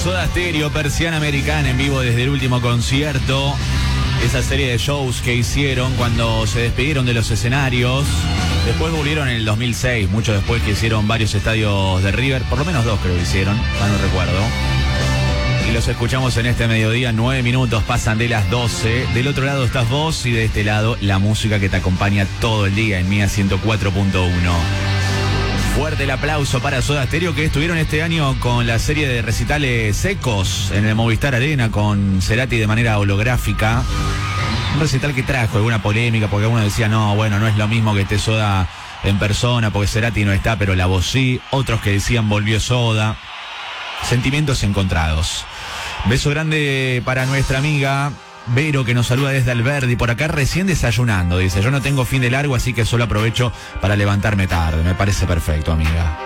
Soda Stereo, Persiana Americana en vivo desde el último concierto. Esa serie de shows que hicieron cuando se despidieron de los escenarios. Después volvieron en el 2006, mucho después que hicieron varios estadios de River. Por lo menos 2 creo que hicieron, no recuerdo. Y los escuchamos en este mediodía, 9 minutos, pasan de las 12. Del otro lado estás vos y de este lado la música que te acompaña todo el día en Mía 104.1. Fuerte el aplauso para Soda Stereo, que estuvieron este año con la serie de recitales secos en el Movistar Arena con Cerati de manera holográfica. Un recital que trajo alguna polémica porque uno decía, no, bueno, no es lo mismo que esté Soda en persona porque Cerati no está, pero la voz sí. Otros que decían, volvió Soda. Sentimientos encontrados. Beso grande para nuestra amiga Vero, que nos saluda desde Alberdi, por acá recién desayunando. Dice, yo no tengo fin de largo, así que solo aprovecho para levantarme tarde. Me parece perfecto, amiga.